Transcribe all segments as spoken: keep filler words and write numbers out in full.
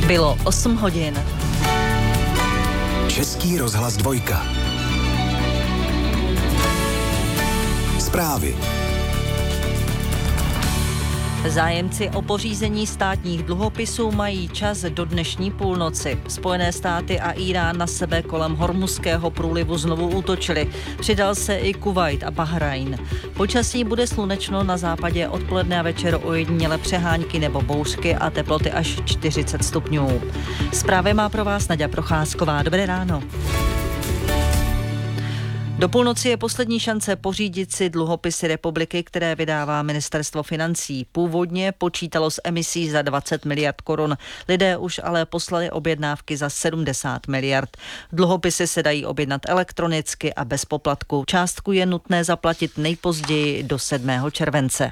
Bylo osm hodin. Český rozhlas dvojka. Zprávy. Zájemci o pořízení státních dluhopisů mají čas do dnešní půlnoci. Spojené státy a Irán na sebe kolem Hormuzského průlivu znovu útočili. Přidal se i Kuvajt a Bahrajn. Počasí bude slunečno, na západě odpoledne a večer ojediněle přehánky nebo bouřky a teploty až čtyřicet stupňů. Zprávy má pro vás Naďa Procházková. Dobré ráno. Do půlnoci je poslední šance pořídit si dluhopisy republiky, které vydává ministerstvo financí. Původně počítalo s emisí za dvacet miliard korun. Lidé už ale poslali objednávky za sedmdesát miliard. Dluhopisy se dají objednat elektronicky a bez poplatku. Částku je nutné zaplatit nejpozději do sedmého července.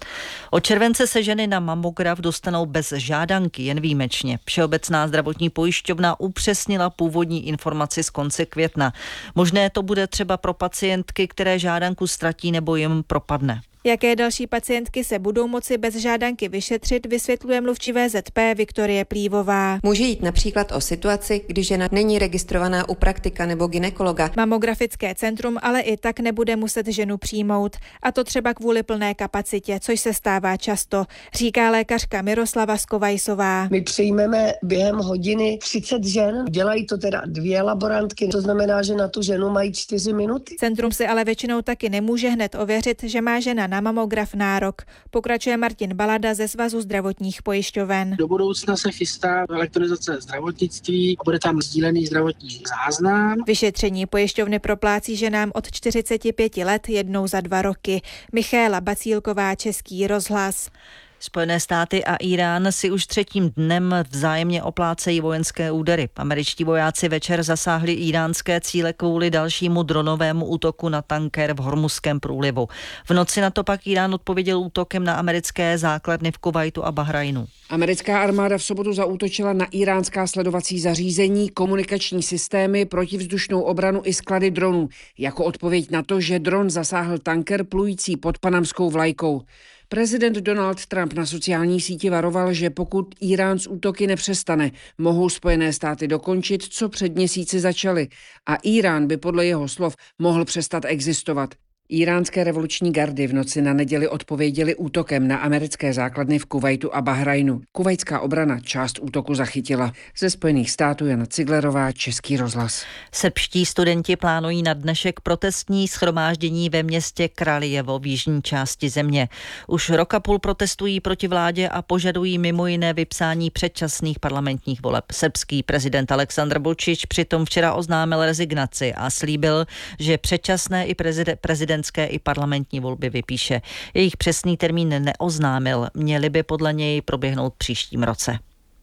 Od července se ženy na mamograf dostanou bez žádanky, jen výjimečně. Všeobecná zdravotní pojišťovna upřesnila původní informaci z konce května. Možné to bude třeba pro pacientky, které žádanku ztratí nebo jim propadne. Jaké další pacientky se budou moci bez žádanky vyšetřit, vysvětluje mluvčí V Z P Viktorie Plívová. Může jít například o situaci, kdy žena není registrovaná u praktika nebo gynekologa. Mamografické centrum ale i tak nebude muset ženu přijmout. A to třeba kvůli plné kapacitě, což se stává často, říká lékařka Miroslava Skovajsová. My přijmeme během hodiny třicet žen, dělají to teda dvě laborantky, to znamená, že na tu ženu mají čtyři minuty. Centrum si ale většinou taky nemůže hned ověřit, že má žena na mamograf nárok. Pokračuje Martin Balada ze Svazu zdravotních pojišťoven. Do budoucna se chystá elektronizace zdravotnictví, bude tam sdílený zdravotní záznam. Vyšetření pojišťovny proplácí ženám od čtyřiceti pěti let jednou za dva roky. Michaela Bacílková, Český rozhlas. Spojené státy a Irán si už třetím dnem vzájemně oplácejí vojenské údery. Američtí vojáci večer zasáhli íránské cíle kvůli dalšímu dronovému útoku na tanker v Hormuzském průlivu. V noci na to pak Irán odpověděl útokem na americké základny v Kuvajtu a Bahrajnu. Americká armáda v sobotu zaútočila na iránská sledovací zařízení, komunikační systémy, protivzdušnou obranu i sklady dronů. Jako odpověď na to, že dron zasáhl tanker plující pod panamskou vlajkou. Prezident Donald Trump na sociální síti varoval, že pokud Irán z útoky nepřestane, mohou Spojené státy dokončit, co před měsíci začaly. A Irán by podle jeho slov mohl přestat existovat. Iránské revoluční gardy v noci na neděli odpověděly útokem na americké základny v Kuvajtu a Bahrajnu. Kuvajtská obrana část útoku zachytila. Ze Spojených států Jana Ciglerová, Český rozhlas. Srbští studenti plánují na dnešek protestní shromáždění ve městě Kraljevo v jižní části země. Už rok a půl protestují proti vládě a požadují mimo jiné vypsání předčasných parlamentních voleb. Srbský prezident Aleksandar Vučić přitom včera oznámil rezignaci a slíbil, že předčasné i prezident, prezident i parlamentní volby vypíše. Jejich přesný termín neoznámil, měly by podle něj proběhnout příštím roce.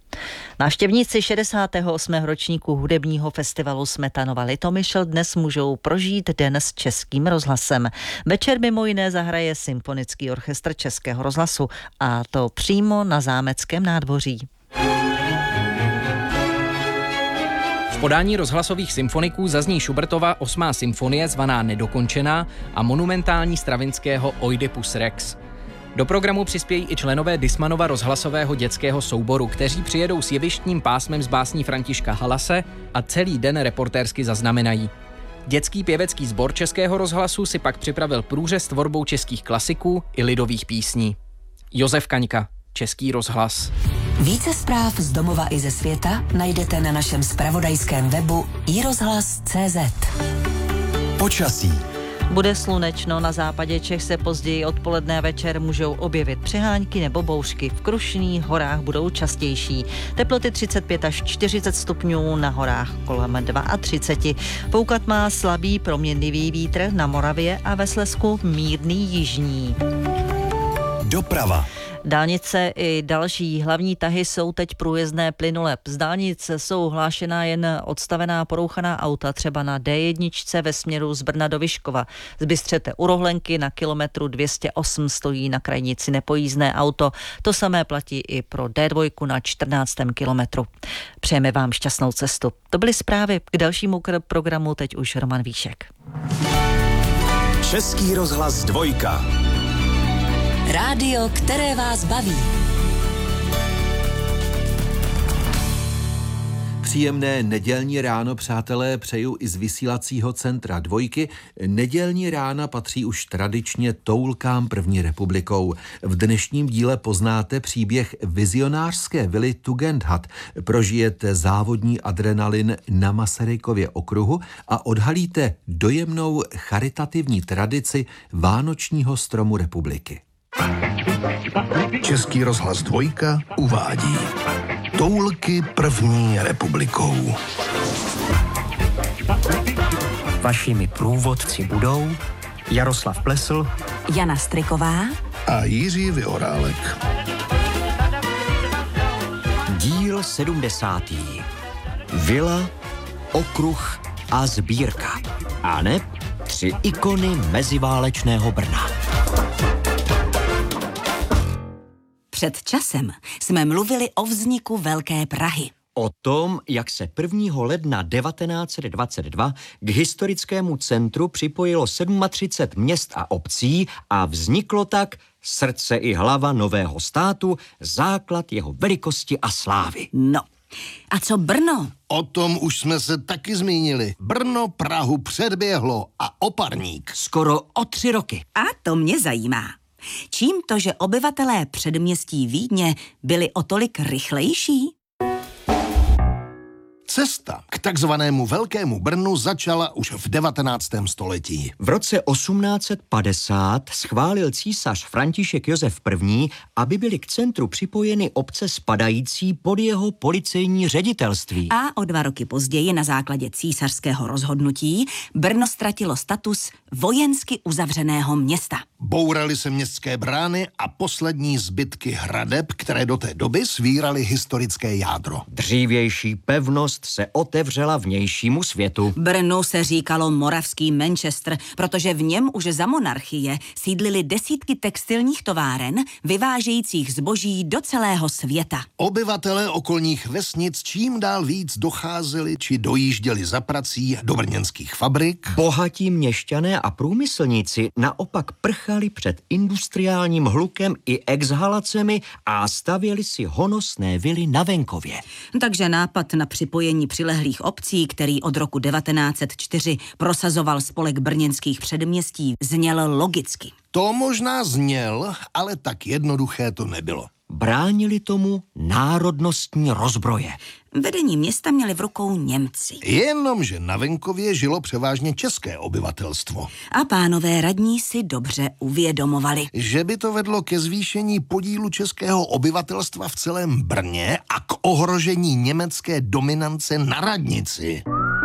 Návštěvníci šedesátého osmého ročníku hudebního festivalu Smetanova Litomyšl dnes můžou prožít den s Českým rozhlasem. Večer mimo jiné zahraje Symfonický orchestr Českého rozhlasu a to přímo na Zámeckém nádvoří. V podání rozhlasových symfoniků zazní Schubertova osmá symfonie zvaná Nedokončená a monumentální Stravinského Oidipus Rex. Do programu přispějí i členové Dismanova rozhlasového dětského souboru, kteří přijedou s jevištním pásmem z básní Františka Halase a celý den reportérsky zaznamenají. Dětský pěvecký sbor Českého rozhlasu si pak připravil průřez tvorbou českých klasiků i lidových písní. Josef Kaňka, Český rozhlas. Více zpráv z domova i ze světa najdete na našem zpravodajském webu i rozhlas tečka cé zet. Počasí. Bude slunečno, na západě Čech se později odpoledne a večer můžou objevit přehánky nebo bouřky. V Krušných horách budou častější. Teploty třicet pět až čtyřicet stupňů, na horách kolem třicet dva. Foukat má slabý proměnlivý vítr, na Moravě a ve Slezsku mírný jižní. Doprava. Dálnice i další hlavní tahy jsou teď průjezdné plynule. Z dálnice jsou hlášená jen odstavená porouchaná auta, třeba na dé jedna ve směru z Brna do Vyškova. Z Bystřete u Rohlenky na kilometru dvě stě osm stojí na krajnici nepojízdné auto. To samé platí i pro dé dva na čtrnáctém kilometru. Přejeme vám šťastnou cestu. To byly zprávy, k dalšímu programu teď už Roman Víšek. Český rozhlas dvojka. Rádio, které vás baví. Příjemné nedělní ráno, přátelé, přeju i z vysílacího centra Dvojky. Nedělní rána patří už tradičně toulkám první republikou. V dnešním díle poznáte příběh vizionářské vily Tugendhat, prožijete závodní adrenalin na Masarykově okruhu a odhalíte dojemnou charitativní tradici Vánočního stromu republiky. Český rozhlas Dvojka uvádí Toulky první republikou. Vašimi průvodci budou Jaroslav Plesl, Jana Striková a Jiří Vyhorálek. Díl sedmdesátý. Vila, okruh a sbírka. A ne tři ikony meziválečného Brna. Před časem jsme mluvili o vzniku Velké Prahy. O tom, jak se prvního ledna devatenáct set dvacet dva k historickému centru připojilo třicet sedm měst a obcí a vzniklo tak srdce i hlava nového státu, základ jeho velikosti a slávy. No, a co Brno? O tom už jsme se taky zmínili. Brno Prahu předběhlo a oparník. Skoro o tři roky. A to mě zajímá. Čím to, že obyvatelé předměstí Vídně byli o tolik rychlejší? Cesta k takzvanému Velkému Brnu začala už v devatenáctém století. V roce osmnáct set padesát schválil císař František Josef I., aby byly k centru připojeny obce spadající pod jeho policejní ředitelství. A o dva roky později na základě císařského rozhodnutí Brno ztratilo status vojensky uzavřeného města. Bouraly se městské brány a poslední zbytky hradeb, které do té doby svíraly historické jádro. Dřívější pevnost se otevřela vnějšímu světu. Brnu se říkalo moravský Manchester, protože v něm už za monarchie sídlily desítky textilních továren, vyvážejících zboží do celého světa. Obyvatelé okolních vesnic čím dál víc docházeli či dojížděli za prací do brněnských fabrik. Bohatí měšťané a průmyslníci naopak prchali před industriálním hlukem i exhalacemi a stavěli si honosné vily na venkově. Takže nápad na připojení přilehlých obcí, který od roku devatenáct set čtyři prosazoval spolek brněnských předměstí, zněl logicky. To možná zněl, ale tak jednoduché to nebylo. Bránili tomu národnostní rozbroje. Vedení města měli v rukou Němci. Jenomže na venkově žilo převážně české obyvatelstvo. A pánové radní si dobře uvědomovali, že by to vedlo ke zvýšení podílu českého obyvatelstva v celém Brně a k ohrožení německé dominance na radnici.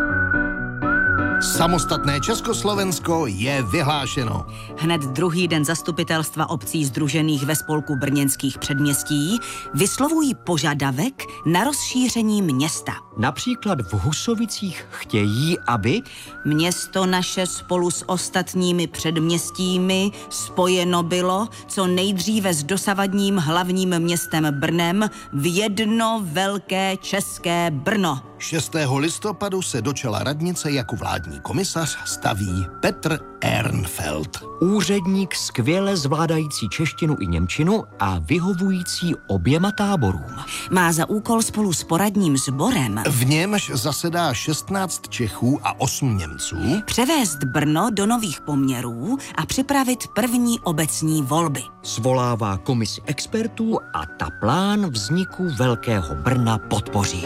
Samostatné Československo je vyhlášeno. Hned druhý den zastupitelstva obcí sdružených ve spolku brněnských předměstí vyslovují požadavek na rozšíření města. Například v Husovicích chtějí, aby město naše spolu s ostatními předměstími spojeno bylo co nejdříve s dosavadním hlavním městem Brnem v jedno velké české Brno. šestého listopadu se do čela radnice jako vládní komisař staví Petr Ehrenfeld. Úředník skvěle zvládající češtinu i němčinu a vyhovující oběma táborům. Má za úkol spolu s poradním sborem, v němž zasedá šestnáct Čechů a osm Němců, převést Brno do nových poměrů a připravit první obecní volby. Svolává komisi expertů a ta plán vzniku Velkého Brna podpoří.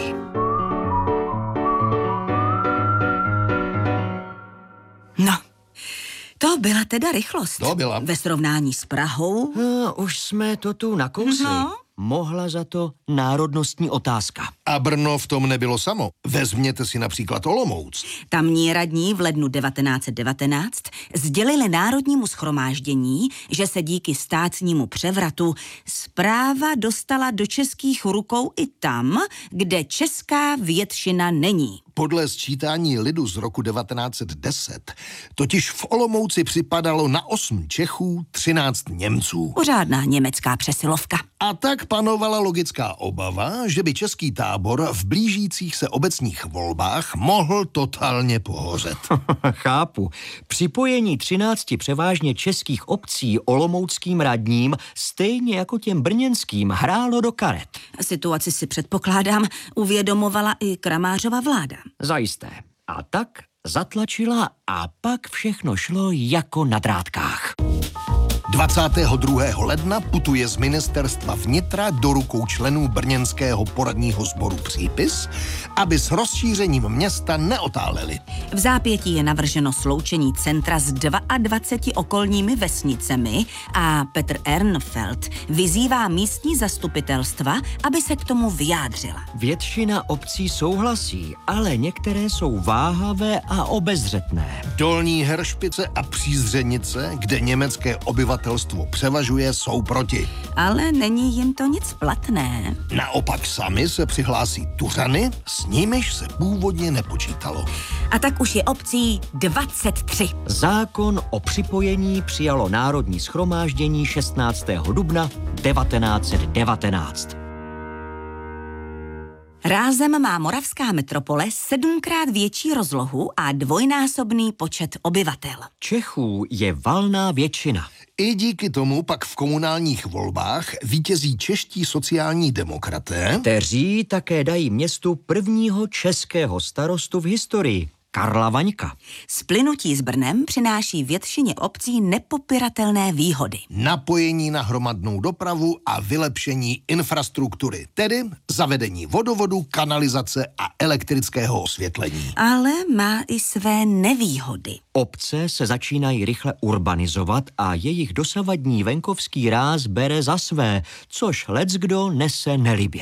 No, to byla teda rychlost. To byla. Ve srovnání s Prahou. No, už jsme to tu nakousli. No. Mohla za to národnostní otázka. A Brno v tom nebylo samo. Vezměte si například Olomouc. Tamní radní v lednu devatenáct set devatenáct sdělili Národnímu shromáždění, že se díky státnímu převratu správa dostala do českých rukou i tam, kde česká většina není. Podle sčítání lidu z roku devatenáct set deset totiž v Olomouci připadalo na osm Čechů třináct Němců. Pořádná německá přesilovka. A tak panovala logická obava, že by český tábor v blížících se obecních volbách mohl totálně pohořet. Chápu. Připojení třinácti převážně českých obcí olomouckým radním stejně jako těm brněnským hrálo do karet. Situaci si předpokládám uvědomovala i Kramářova vláda. Zajisté. A tak zatlačila a pak všechno šlo jako na drátkách. dvacátého druhého ledna putuje z ministerstva vnitra do rukou členů brněnského poradního sboru přípis, aby s rozšířením města neotáleli. V zápětí je navrženo sloučení centra s dvaceti dvěma okolními vesnicemi a Petr Ernfeld vyzývá místní zastupitelstva, aby se k tomu vyjádřila. Většina obcí souhlasí, ale některé jsou váhavé a obezřetné. Dolní Heršpice a Přízřenice, kde německé obyvatelstvo převažuje, jsou proti. Ale není jim to nic platné. Naopak sami se přihlásí Tuřany, s nimiž se původně nepočítalo. A tak už je obcí dvacet tři. Zákon o připojení přijalo Národní shromáždění šestnáctého dubna devatenáct set devatenáct. Rázem má moravská metropole sedmkrát větší rozlohu a dvojnásobný počet obyvatel. Čechů je valná většina. I díky tomu pak v komunálních volbách vítězí čeští sociální demokraté, kteří také dají městu prvního českého starostu v historii, Karla Vaňka. Splynutí s Brnem přináší většině obcí nepopiratelné výhody. Napojení na hromadnou dopravu a vylepšení infrastruktury, tedy zavedení vodovodu, kanalizace a elektrického osvětlení. Ale má i své nevýhody. Obce se začínají rychle urbanizovat a jejich dosavadní venkovský ráz bere za své, což leckdo nese nelibě.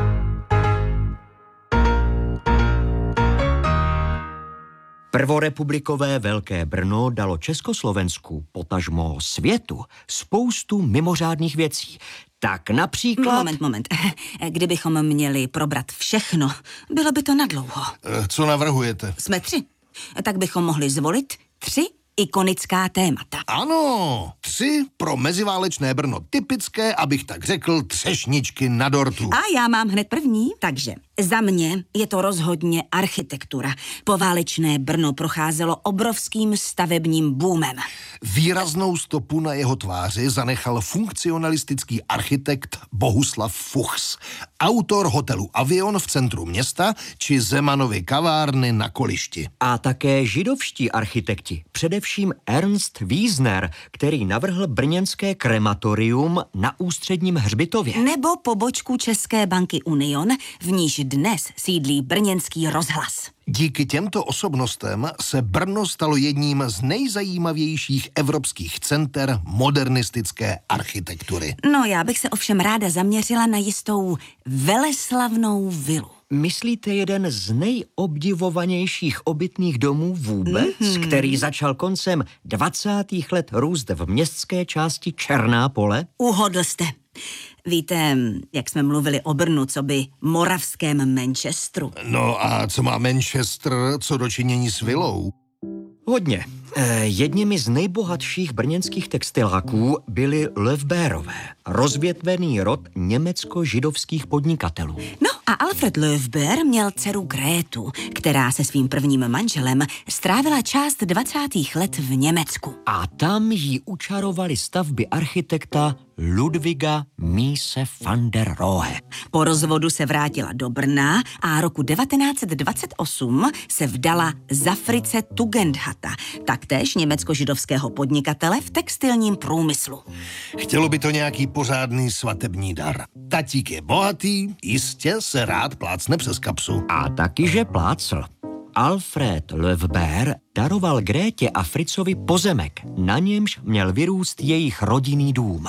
Prvorepublikové Velké Brno dalo Československu, potažmo světu, spoustu mimořádných věcí. Tak například... Moment, moment. Kdybychom měli probrat všechno, bylo by to nadlouho. Co navrhujete? Jsme tři. Tak bychom mohli zvolit tři ikonická témata. Ano, tři pro meziválečné Brno typické, abych tak řekl, třešničky na dortu. A já mám hned první, takže za mě je to rozhodně architektura. Poválečné Brno procházelo obrovským stavebním boomem. Výraznou stopu na jeho tváři zanechal funkcionalistický architekt Bohuslav Fuchs, autor hotelu Avion v centru města či Zemanovy kavárny na Kolišti. A také židovští architekti, především Ernst Wiesner, který navrhl brněnské krematorium na Ústředním hřbitově. Nebo pobočku České banky Union, v níž dnes sídlí brněnský rozhlas. Díky těmto osobnostem se Brno stalo jedním z nejzajímavějších evropských center modernistické architektury. No, já bych se ovšem ráda zaměřila na jistou veleslavnou vilu. Myslíte jeden z nejobdivovanějších obytných domů vůbec, mm-hmm. který začal koncem dvacátých let růst v městské části Černá Pole? Uhodl jste. Víte, jak jsme mluvili o Brnu, co by moravském Manchesteru. No a co má Manchester co dočinění s vilou? Hodně. E, jedněmi z nejbohatších brněnských textiláků byli Löfberové, rozvětvený rod německo-židovských podnikatelů. No a Alfred Löfber měl dceru Grétu, která se svým prvním manželem strávila část dvacátých let v Německu. A tam jí učarovali stavby architekta Ludwiga Mies van der Rohe. Po rozvodu se vrátila do Brna a roku devatenáct set dvacet osm se vdala za Frice Tugendhata, taktéž německo-židovského podnikatele v textilním průmyslu. Chtělo by to nějaký pořádný svatební dar. Tatík je bohatý, jistě se rád plácne přes kapsu. A taky, že plácl. Alfred Löfber daroval Grétě a Fricovi pozemek, na němž měl vyrůst jejich rodinný dům.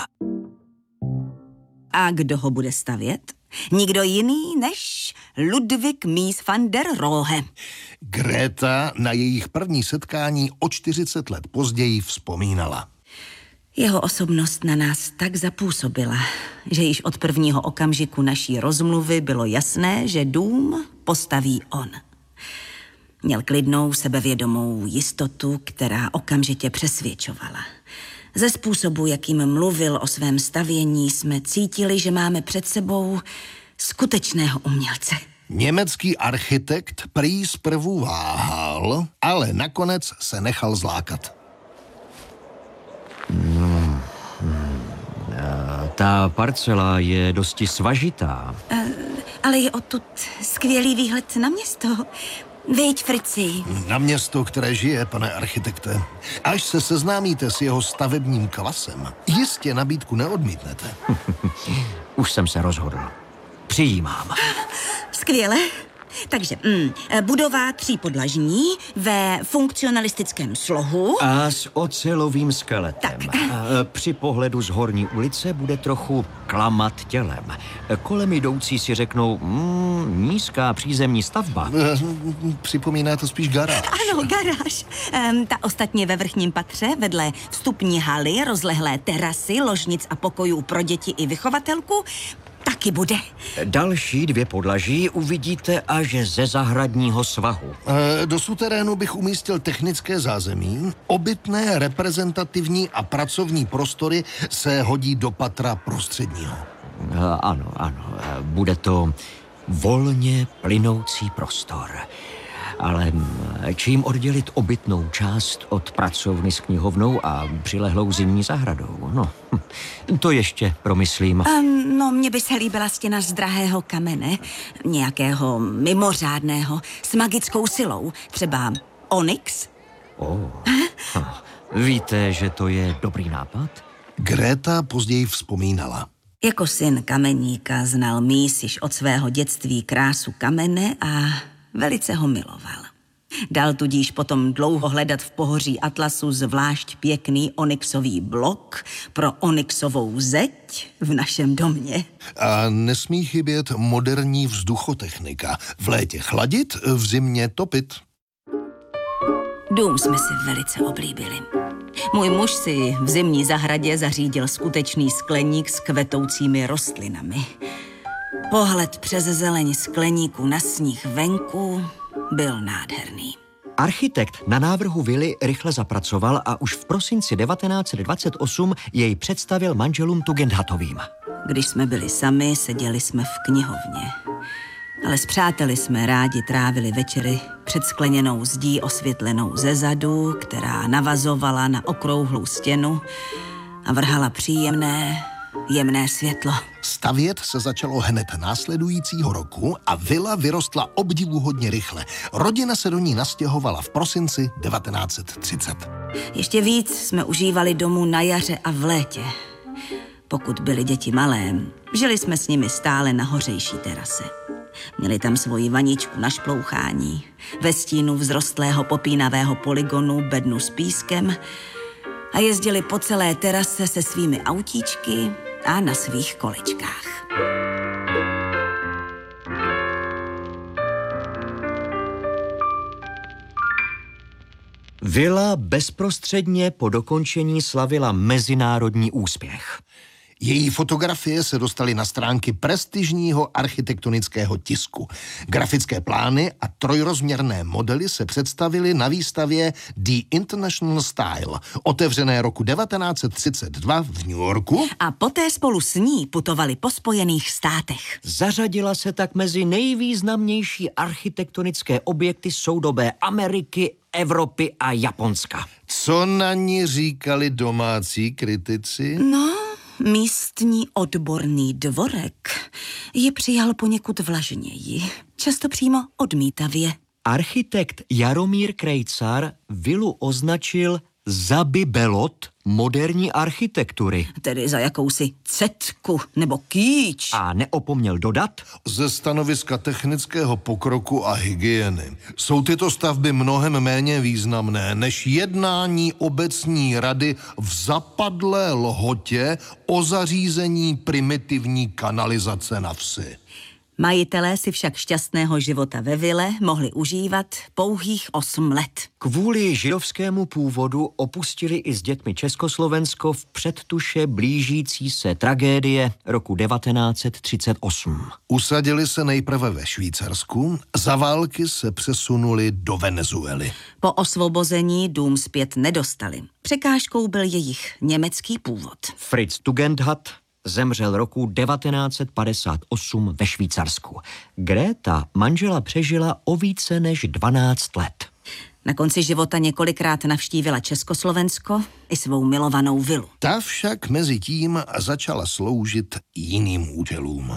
A kdo ho bude stavět? Nikdo jiný než Ludwig Mies van der Rohe. Gréta na jejich první setkání o čtyřicet let později vzpomínala. Jeho osobnost na nás tak zapůsobila, že již od prvního okamžiku naší rozmluvy bylo jasné, že dům postaví on. Měl klidnou, sebevědomou jistotu, která okamžitě přesvědčovala. Ze způsobu, jakým mluvil o svém stavění, jsme cítili, že máme před sebou skutečného umělce. Německý architekt prý zprvu váhal, ale nakonec se nechal zlákat. No, ta parcela je dosti svažitá. Uh, ale je odtud skvělý výhled na město. Viď, Frici. Na město, které žije, pane architekte. Až se seznámíte s jeho stavebním kvasem, jistě nabídku neodmítnete. Už jsem se rozhodl. Přijímám. Skvěle. Takže mm, budova třípodlažní ve funkcionalistickém slohu. A s ocelovým skeletem. Tak. Při pohledu z Horní ulice bude trochu klamat tělem. Kolem jdoucí si řeknou, mm, nízká přízemní stavba. Připomíná to spíš garáž. Ano, garáž. Um, ta ostatně ve vrchním patře, vedle vstupní haly, rozlehlé terasy, ložnic a pokojů pro děti i vychovatelku, taky bude. Další dvě podlaží uvidíte až ze zahradního svahu. E, do suterénu bych umístil technické zázemí. Obytné, reprezentativní a pracovní prostory se hodí do patra prostředního. Ano, ano. Bude to volně plynoucí prostor. Ale čím oddělit obytnou část od pracovny s knihovnou a přilehlou zimní zahradou? No, to ještě promyslím. Um, no, mně by se líbila stěna z drahého kamene, nějakého mimořádného, s magickou silou, třeba onyx. Oh. Hm. Víte, že to je dobrý nápad? Greta později vzpomínala. Jako syn kameníka znal Mís již od svého dětství krásu kamene a velice ho miloval. Dal tudíž potom dlouho hledat v pohoří Atlasu zvlášť pěkný onyxový blok pro onyxovou zeď v našem domě. A nesmí chybět moderní vzduchotechnika. V létě chladit, v zimě topit. Dům jsme si velice oblíbili. Můj muž si v zimní zahradě zařídil skutečný skleník s kvetoucími rostlinami. Pohled přes zeleň skleníku na sníh venku byl nádherný. Architekt na návrhu vily rychle zapracoval a už v prosinci devatenáct set dvacet osm jej představil manželům Tugendhatovým. Když jsme byli sami, seděli jsme v knihovně. Ale s přáteli jsme rádi trávili večery před skleněnou zdí osvětlenou zezadu, která navazovala na okrouhlou stěnu a vrhala příjemné, jemné světlo. Stavět se začalo hned následujícího roku a vila vyrostla obdivuhodně rychle. Rodina se do ní nastěhovala v prosinci devatenáct set třicet. Ještě víc jsme užívali domu na jaře a v létě. Pokud byly děti malé, žili jsme s nimi stále na hořejší terase. Měli tam svoji vaničku na šplouchání, ve stínu vzrostlého popínavého polygonu bednu s pískem a jezdili po celé terase se svými autíčky a na svých kolečkách. Vila bezprostředně po dokončení slavila mezinárodní úspěch. Její fotografie se dostaly na stránky prestižního architektonického tisku. Grafické plány a trojrozměrné modely se představily na výstavě The International Style, otevřené roku devatenáct set třicet dva v New Yorku. A poté spolu s ní putovali po Spojených státech. Zařadila se tak mezi nejvýznamnější architektonické objekty soudobé Ameriky, Evropy a Japonska. Co na ní říkali domácí kritici? No, místní odborný dvorek ji přijal poněkud vlažněji, často přímo odmítavě. Architekt Jaromír Krejcar vilu označil za bibelot moderní architektury. Tedy za jakousi cetku nebo kýč. A neopomněl dodat: ze stanoviska technického pokroku a hygieny jsou tyto stavby mnohem méně významné než jednání obecní rady v zapadlé Lhotě o zařízení primitivní kanalizace na vsi. Majitelé si však šťastného života ve vile mohli užívat pouhých osm let. Kvůli židovskému původu opustili i s dětmi Československo v předtuše blížící se tragédie roku devatenáct set třicet osm. Usadili se nejprve ve Švýcarsku, za války se přesunuli do Venezuely. Po osvobození dům zpět nedostali. Překážkou byl jejich německý původ. Fritz Tugendhat zemřel roku devatenáct set padesát osm ve Švýcarsku. Greta manžela přežila o více než dvanáct let. Na konci života několikrát navštívila Československo i svou milovanou vilu. Ta však mezi tím začala sloužit jiným účelům.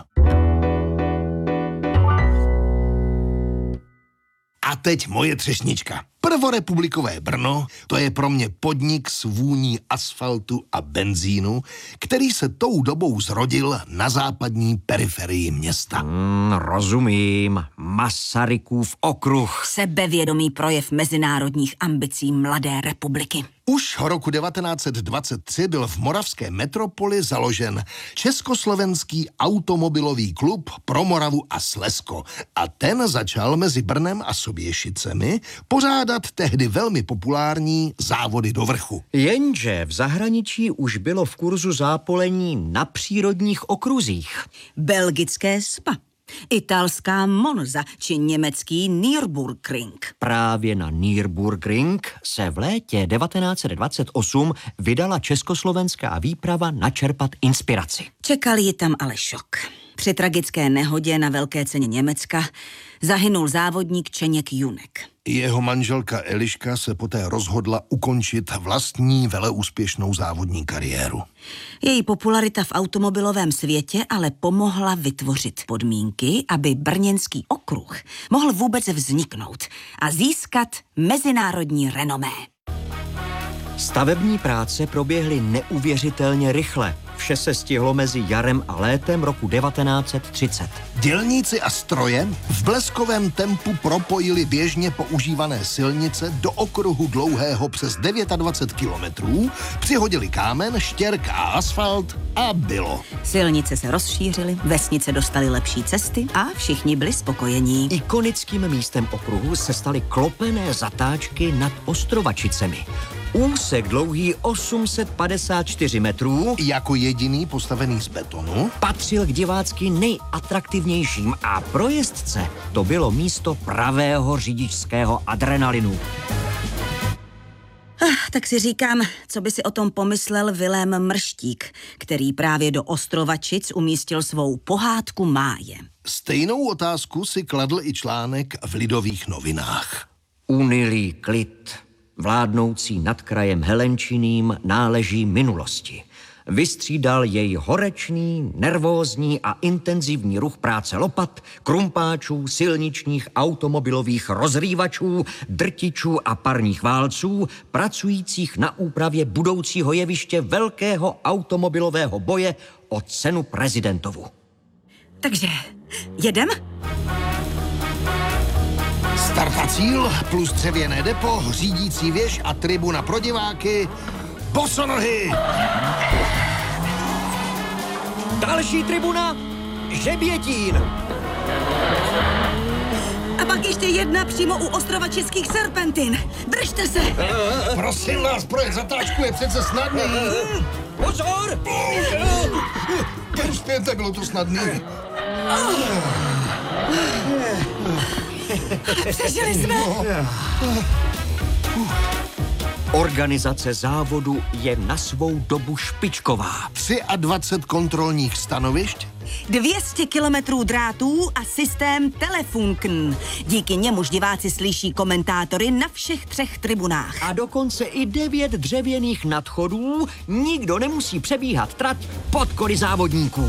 A teď moje třešnička. Prvorepublikové Brno, to je pro mě podnik s vůní asfaltu a benzínu, který se tou dobou zrodil na západní periferii města. Mm, rozumím. Masarykův okruh. Sebevědomý projev mezinárodních ambicí mladé republiky. Už roku devatenáct set dvacet tři byl v moravské metropoli založen Československý automobilový klub pro Moravu a Slezsko a ten začal mezi Brnem a Soběšicemi pořádat tehdy velmi populární závody do vrchu. Jenže v zahraničí už bylo v kurzu zápolení na přírodních okruzích. Belgické Spa, italská Monza či německý Nürburgring. Právě na Nürburgring se v létě devatenáct set dvacet osm vydala československá výprava načerpat inspiraci. Čekal ji tam ale šok. Při tragické nehodě na Velké ceně Německa zahynul závodník Čeněk Junek. Jeho manželka Eliška se poté rozhodla ukončit vlastní veleúspěšnou závodní kariéru. Její popularita v automobilovém světě ale pomohla vytvořit podmínky, aby brněnský okruh mohl vůbec vzniknout a získat mezinárodní renomé. Stavební práce proběhly neuvěřitelně rychle. Vše se stihlo mezi jarem a létem roku devatenáct set třicet. Dělníci a stroje v bleskovém tempu propojili běžně používané silnice do okruhu dlouhého přes dvacet devět kilometrů, přihodili kámen, štěrk a asfalt a bylo. Silnice se rozšířily, vesnice dostaly lepší cesty a všichni byli spokojení. Ikonickým místem okruhu se staly klopené zatáčky nad Ostrovačicemi. Úsek dlouhý osm set padesát čtyři metrů, jako jediný postavený z betonu, patřil k divácky nejatraktivnějším a pro jezdce to bylo místo pravého řidičského adrenalinu. Ah, tak si říkám, co by si o tom pomyslel Vilém Mrštík, který právě do Ostrovačic umístil svou pohádku Máje. Stejnou otázku si kladl i článek v Lidových novinách. Unilý klid, vládnoucí nad krajem Helenčiným, náleží minulosti. Vystřídal jej horečný, nervózní a intenzivní ruch práce lopat, krumpáčů, silničních, automobilových rozrývačů, drtičů a parních válců, pracujících na úpravě budoucího jeviště velkého automobilového boje o cenu prezidentovu. Takže jedem? Start a cíl plus dřevěné depo, řídící věž a tribuna pro diváky. Bosonohy! Další tribuna, Žebětín. A pak ještě jedna přímo u ostrova Českých serpentin. Držte se! Prosím vás, projet zatáčku je přece snadný. Pozor! Uspějte, bylo to snadný. Přežili jsme! Organizace závodu je na svou dobu špičková. dvacet tři kontrolních stanovišť, dvě stě kilometrů drátů a systém Telefunken. Díky němuž diváci slyší komentátory na všech třech tribunách. A dokonce i devět dřevěných nadchodů, nikdo nemusí přebíhat trať pod koly závodníků.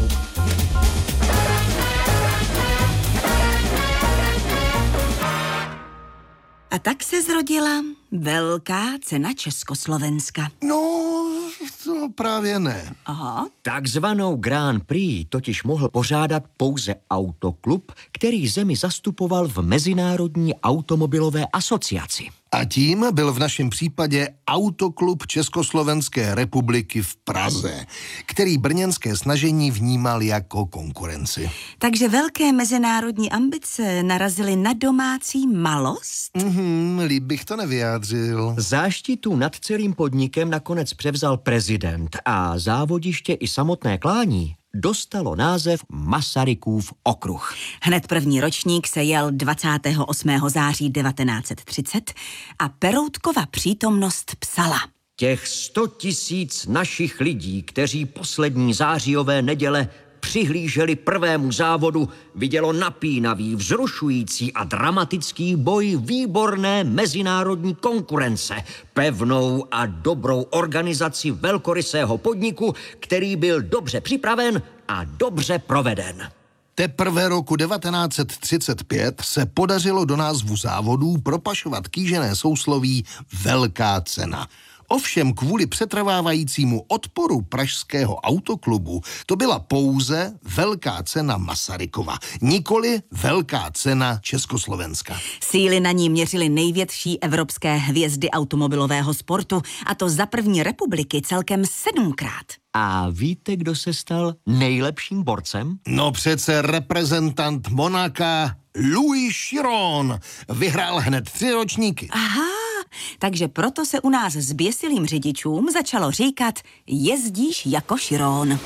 A tak se zrodila velká cena Československa. No, to právě ne. Aha. Takzvanou Grand Prix totiž mohl pořádat pouze autoklub, který zemi zastupoval v Mezinárodní automobilové asociaci. A tím byl v našem případě Autoklub Československé republiky v Praze, který brněnské snažení vnímal jako konkurenci. Takže velké mezinárodní ambice narazily na domácí malost? Mhm, líp bych to nevyjádřil. Záštitu nad celým podnikem nakonec převzal prezident a závodiště i samotné klání dostalo název Masarykův okruh. Hned první ročník se jel dvacátého osmého září devatenáct set třicet a Peroutkova přítomnost psala. Těch sto tisíc našich lidí, kteří poslední zářijové neděle přihlíželi prvému závodu, vidělo napínavý, vzrušující a dramatický boj výborné mezinárodní konkurence, pevnou a dobrou organizaci velkorysého podniku, který byl dobře připraven a dobře proveden. Teprve roku devatenáct set třicet pět se podařilo do názvu závodů propašovat kýžené sousloví Velká cena. Ovšem kvůli přetrvávajícímu odporu pražského autoklubu to byla pouze Velká cena Masarykova, nikoli Velká cena Československa. Síly na ní měřily největší evropské hvězdy automobilového sportu, a to za první republiky celkem sedmkrát. A víte, kdo se stal nejlepším borcem? No přece reprezentant Monaka Louis Chiron vyhrál hned tři ročníky. Aha, takže proto se u nás zběsilým řidičům začalo říkat jezdíš jako Chiron.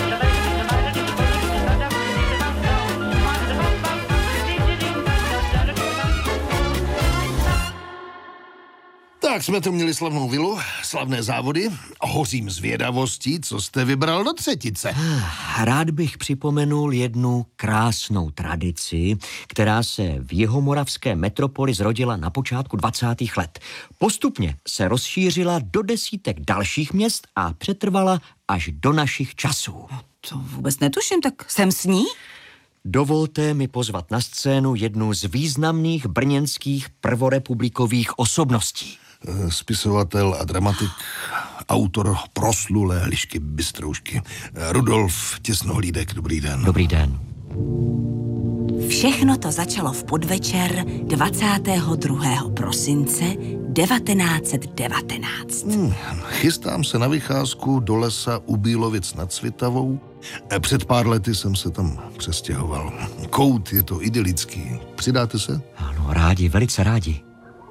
Tak jsme tu měli slavnou vilu, slavné závody. Hořím zvědavostí, co jste vybral do třetice. Rád bych připomenul jednu krásnou tradici, která se v jihomoravské metropoli zrodila na počátku dvacátých let. Postupně se rozšířila do desítek dalších měst a přetrvala až do našich časů. To vůbec netuším, tak jsem s ní? Dovolte mi pozvat na scénu jednu z významných brněnských prvorepublikových osobností. Spisovatel a dramatik, autor proslulé Lišky Bystroušky. Rudolf Těsnohlídek, dobrý den. Dobrý den. Všechno to začalo v podvečer dvacátého druhého prosince devatenáct set devatenáct. Hmm, chystám se na vycházku do lesa u Bílovic nad Svitavou. Před pár lety jsem se tam přestěhoval. Kout je to idylický. Přidáte se? Ano, rádi, velice rádi.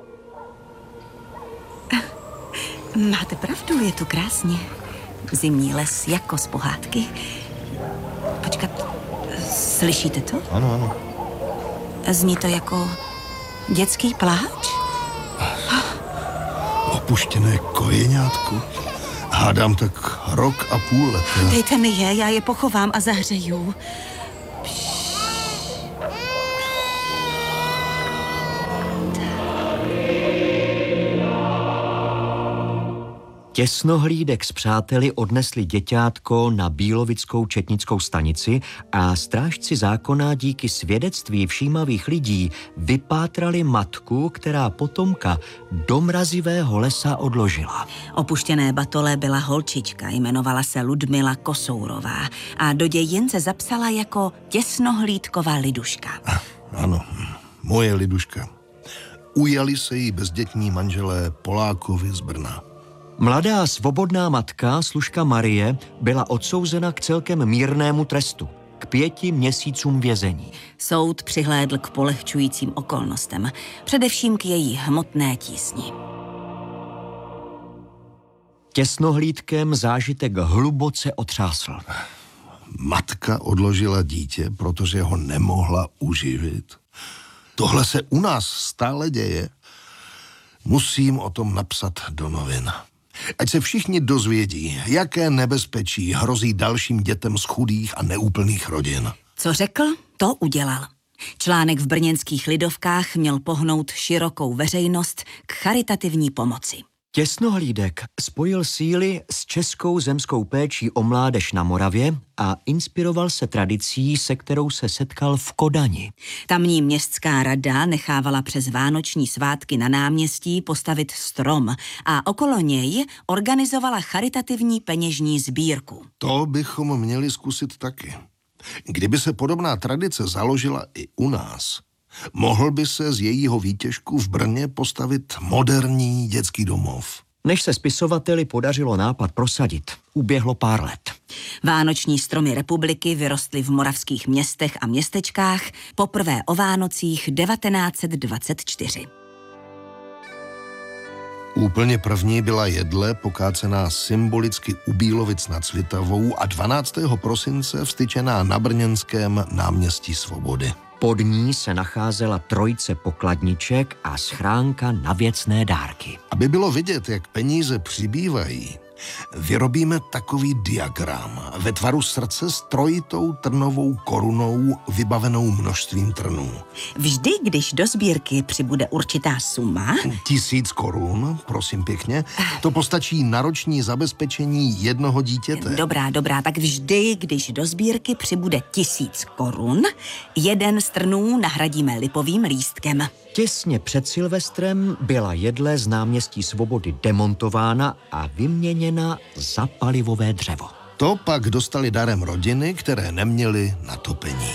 Máte pravdu, je tu krásně. Zimní les jako z pohádky. Počkat, slyšíte to? Ano, ano. Zní to jako dětský pláč? Opuštěné kojeňátko. Hádám tak rok a půl let. Dejte mi je, já je pochovám a zahřeju. Těsnohlídek s přáteli odnesli děťátko na Bílovickou četnickou stanici a strážci zákona díky svědectví všímavých lidí vypátrali matku, která potomka do mrazivého lesa odložila. Opuštěné batole byla holčička, jmenovala se Ludmila Kosourová a do dějin se zapsala jako Těsnohlídkova Liduška. Ano, moje Liduška. Ujali se jí bezdětní manželé Polákovi z Brna. Mladá svobodná matka, služka Marie, byla odsouzena k celkem mírnému trestu, k pěti měsícům vězení. Soud přihlédl k polehčujícím okolnostem, především k její hmotné tísni. Těsnohlídkem zážitek hluboce otřásl. Matka odložila dítě, protože ho nemohla uživit. Tohle se u nás stále děje. Musím o tom napsat do novin. Ať se všichni dozvědí, jaké nebezpečí hrozí dalším dětem z chudých a neúplných rodin. Co řekl, to udělal. Článek v brněnských Lidovkách měl pohnout širokou veřejnost k charitativní pomoci. Těsnohlídek spojil síly s Českou zemskou péčí o mládež na Moravě a inspiroval se tradicí, se kterou se setkal v Kodani. Tamní městská rada nechávala přes vánoční svátky na náměstí postavit strom a okolo něj organizovala charitativní peněžní sbírku. To bychom měli zkusit taky. Kdyby se podobná tradice založila i u nás, mohl by se z jejího výtěžku v Brně postavit moderní dětský domov. Než se spisovateli podařilo nápad prosadit, uběhlo pár let. Vánoční stromy republiky vyrostly v moravských městech a městečkách poprvé o Vánocích devatenáct set dvacet čtyři. Úplně první byla jedle pokácená symbolicky u Bílovic nad Svitavou a dvanáctého prosince vstyčená na brněnském náměstí Svobody. Pod ní se nacházela trojice pokladniček a schránka na věcné dárky. Aby bylo vidět, jak peníze přibývají, vyrobíme takový diagram ve tvaru srdce s trojitou trnovou korunou vybavenou množstvím trnů. Vždy, když do sbírky přibude určitá suma... Tisíc korun, prosím pěkně, to postačí na roční zabezpečení jednoho dítěte. Dobrá, dobrá, tak vždy, když do sbírky přibude tisíc korun, jeden z trnů nahradíme lipovým lístkem. Těsně před Silvestrem byla jedle z náměstí Svobody demontována a vyměněna za palivové dřevo. To pak dostali darem rodiny, které neměly na topení.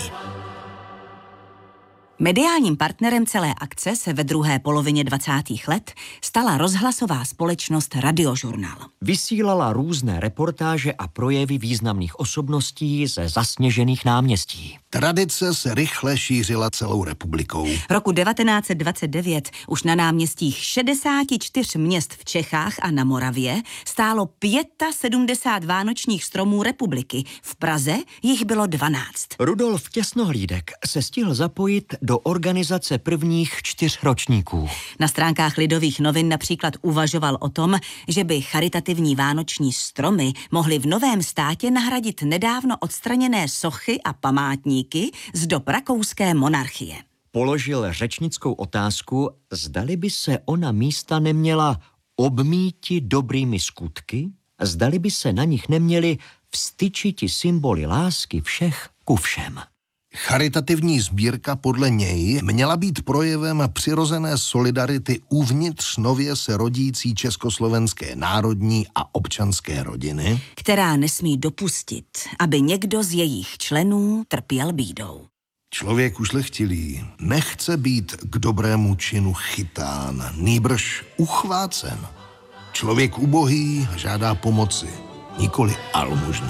Mediálním partnerem celé akce se ve druhé polovině dvacátých let stala rozhlasová společnost Radiožurnál. Vysílala různé reportáže a projevy významných osobností ze zasněžených náměstí. Tradice se rychle šířila celou republikou. Roku devatenáct set dvacet devět už na náměstích šedesáti čtyř měst v Čechách a na Moravě stálo sedmdesát pět vánočních stromů republiky. V Praze jich bylo dvanáct. Rudolf Těsnohlídek se stihl zapojit do organizace prvních čtyř ročníků. Na stránkách Lidových novin například uvažoval o tom, že by charitativní vánoční stromy mohly v novém státě nahradit nedávno odstraněné sochy a památníky z dob rakouské monarchie. Položil řečnickou otázku, zdali by se ona místa neměla obmíti dobrými skutky, zdali by se na nich neměly vstyčiti symboly lásky všech ku všem. Charitativní sbírka podle něj měla být projevem přirozené solidarity uvnitř nově se rodící československé národní a občanské rodiny, která nesmí dopustit, aby někdo z jejich členů trpěl bídou. Člověk ušlechtilý nechce být k dobrému činu chytán, nýbrž uchvácen. Člověk ubohý žádá pomoci, nikoli almužny.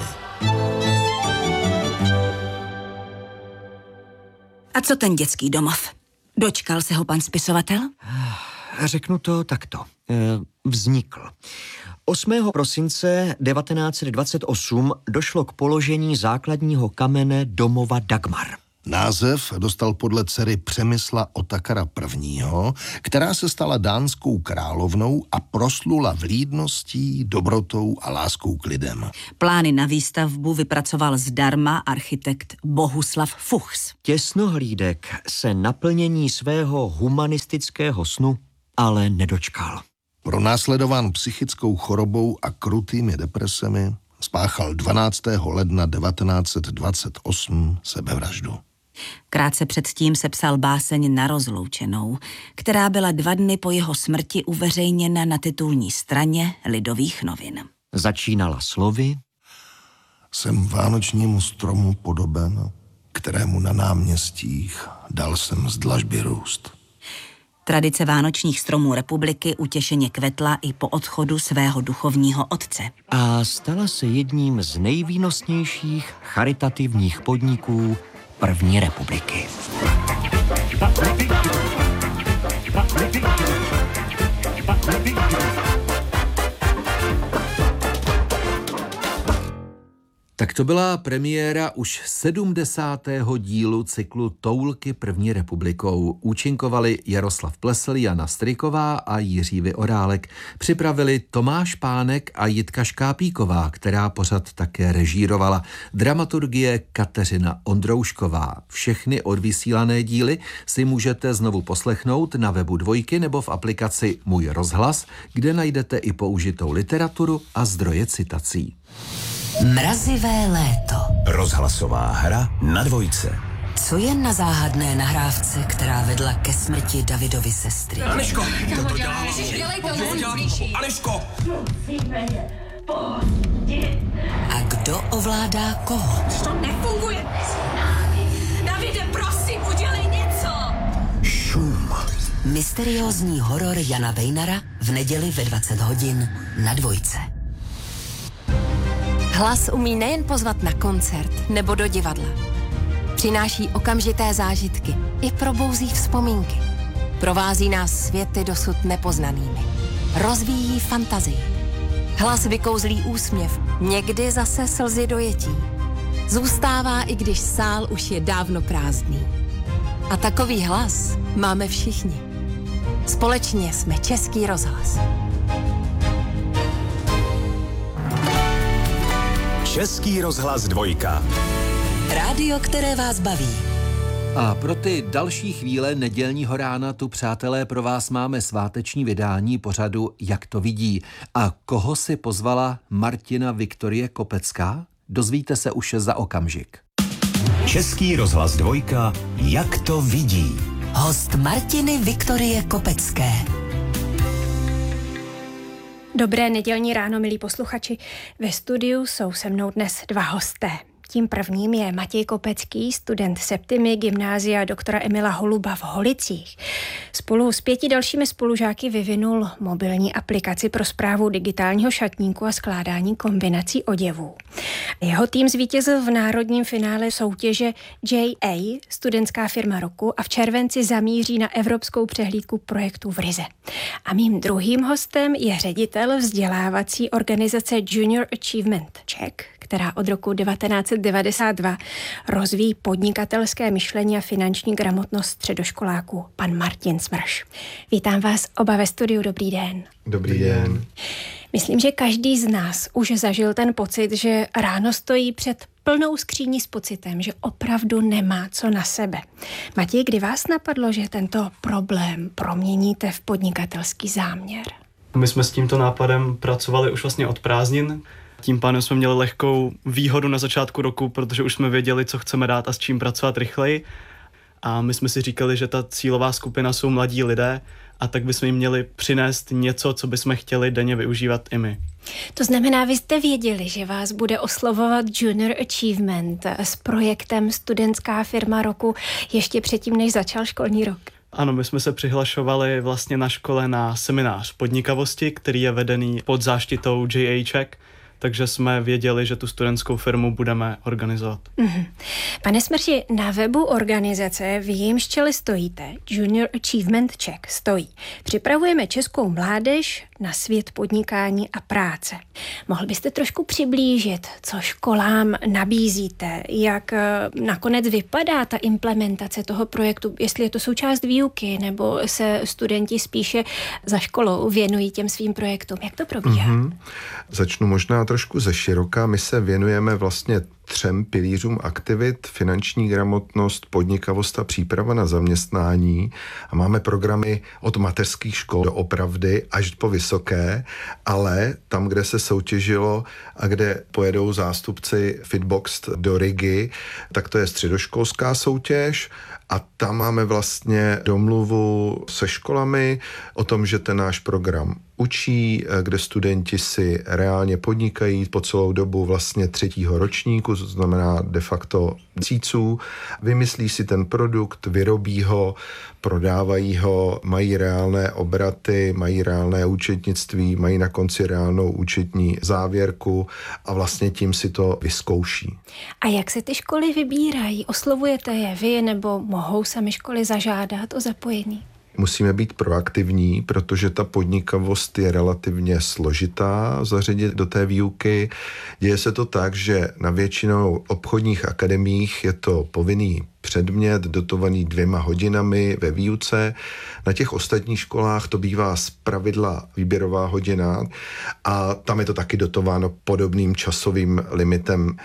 A co ten dětský domov? Dočkal se ho pan spisovatel? Řeknu to takto. Vznikl. osmého prosince devatenáct set dvacet osm došlo k položení základního kamene domova Dagmar. Název dostal podle dcery Přemysla Otakara prvního., která se stala dánskou královnou a proslula vlídností, dobrotou a láskou k lidem. Plány na výstavbu vypracoval zdarma architekt Bohuslav Fuchs. Těsnohlídek se naplnění svého humanistického snu ale nedočkal. Pronásledován psychickou chorobou a krutými depresemi spáchal dvanáctého ledna devatenáct set dvacet osm sebevraždu. Krátce předtím sepsal báseň Na rozloučenou, která byla dva dny po jeho smrti uveřejněna na titulní straně Lidových novin. Začínala slovy: Jsem vánočnímu stromu podoben, kterému na náměstích dal jsem z dlažby růst. Tradice vánočních stromů republiky utěšeně kvetla i po odchodu svého duchovního otce. A stala se jedním z nejvýnosnějších charitativních podniků první republiky. Tak to byla premiéra už sedmdesátého dílu cyklu Toulky první republikou. Účinkovali Jaroslav Plesl, Jana Stryková a Jiří Vyorálek. Připravili Tomáš Pánek a Jitka Škápíková, která pořad také režírovala. Dramaturgie Kateřina Ondroušková. Všechny odvysílané díly si můžete znovu poslechnout na webu Dvojky nebo v aplikaci Můj rozhlas, kde najdete i použitou literaturu a zdroje citací. Mrazivé léto. Rozhlasová hra na Dvojce. Co je na záhadné nahrávce, která vedla ke smrti Davidovy sestry? Aneško! Co to dělá? Aneško! A kdo ovládá koho? To nefunguje! Davide, prosím, udělej něco! Šum. Mysteriózní horor Jana Vejnara v neděli ve dvacet hodin na Dvojce. Hlas umí nejen pozvat na koncert nebo do divadla. Přináší okamžité zážitky i probouzí vzpomínky. Provází nás světy dosud nepoznanými. Rozvíjí fantazii. Hlas vykouzlí úsměv, někdy zase slzy dojetí. Zůstává, i když sál už je dávno prázdný. A takový hlas máme všichni. Společně jsme Český rozhlas. Český rozhlas Dvojka. Rádio, které vás baví. A pro ty další chvíle nedělního rána tu, přátelé, pro vás máme sváteční vydání pořadu Jak to vidí. A koho si pozvala Martina Viktorie Kopecká? Dozvíte se už za okamžik. Český rozhlas Dvojka. Jak to vidí. Host Martiny Viktorie Kopecké. Dobré nedělní ráno, milí posluchači. Ve studiu jsou se mnou dnes dva hosté. Tím prvním je Matěj Kopecký, student Septimy gymnázia doktora Emila Holuba v Holicích. Spolu s pěti dalšími spolužáky vyvinul mobilní aplikaci pro správu digitálního šatníku a skládání kombinací oděvů. Jeho tým zvítězil v národním finále soutěže J A, studentská firma roku, a v červenci zamíří na evropskou přehlídku projektu v Rize. A mým druhým hostem je ředitel vzdělávací organizace Junior Achievement Czech, která od roku devatenáct set devadesát dva rozvíjí podnikatelské myšlení a finanční gramotnost středoškoláků, pan Martin Smrš. Vítám vás oba ve studiu, dobrý den. Dobrý den. Myslím, že každý z nás už zažil ten pocit, že ráno stojí před plnou skříní s pocitem, že opravdu nemá co na sebe. Matěj, kdy vás napadlo, že tento problém proměníte v podnikatelský záměr? My jsme s tímto nápadem pracovali už vlastně od prázdnin. Tím pádem jsme měli lehkou výhodu na začátku roku, protože už jsme věděli, co chceme dát a s čím pracovat rychleji. A my jsme si říkali, že ta cílová skupina jsou mladí lidé a tak bychom jim měli přinést něco, co bychom chtěli denně využívat i my. To znamená, vy jste věděli, že vás bude oslovovat Junior Achievement s projektem Studentská firma roku ještě předtím, než začal školní rok? Ano, my jsme se přihlašovali vlastně na škole na seminář podnikavosti, který je vedený pod záštitou J A Czech, takže jsme věděli, že tu studentskou firmu budeme organizovat. Mm-hmm. Pane Smrši, na webu organizace, v jejímž čele stojíte, Junior Achievement Czech, stojí: připravujeme českou mládež na svět podnikání a práce. Mohl byste trošku přiblížit, co školám nabízíte, jak nakonec vypadá ta implementace toho projektu, jestli je to součást výuky, nebo se studenti spíše za školou věnují těm svým projektům. Jak to probíhá? Mm-hmm. Začnu možná trošku ze široka. My se věnujeme vlastně třem pilířům aktivit: finanční gramotnost, podnikavost a příprava na zaměstnání. A máme programy od mateřských škol do opravdy až po vysoké, ale tam, kde se soutěžilo a kde pojedou zástupci Fitboxed do Rigy, tak to je středoškolská soutěž. A tam máme vlastně domluvu se školami o tom, že ten náš program učí, kde studenti si reálně podnikají po celou dobu vlastně třetího ročníku, to znamená de facto měsíců, vymyslí si ten produkt, vyrobí ho, prodávají ho, mají reálné obraty, mají reálné účetnictví, mají na konci reálnou účetní závěrku a vlastně tím si to vyzkouší. A jak se ty školy vybírají? Oslovujete je vy, nebo mohou sami školy zažádat o zapojení? musíme být proaktivní, protože ta podnikavost je relativně složitá zařadit do té výuky. Děje se to tak, že na většinou obchodních akademiích je to povinný předmět dotovaný dvěma hodinami ve výuce. Na těch ostatních školách to bývá zpravidla výběrová hodina a tam je to taky dotováno podobným časovým limitem.